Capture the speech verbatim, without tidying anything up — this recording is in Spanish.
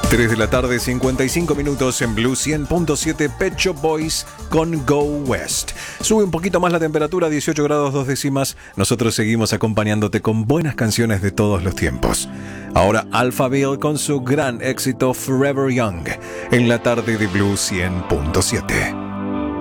tres de la tarde, cincuenta y cinco minutos en Blue cien punto siete. Pet Shop Boys con Go West. Sube un poquito más la temperatura, dieciocho grados dos décimas. Nosotros seguimos acompañándote con buenas canciones de todos los tiempos. Ahora Alphaville con su gran éxito Forever Young en la tarde de Blue cien punto siete.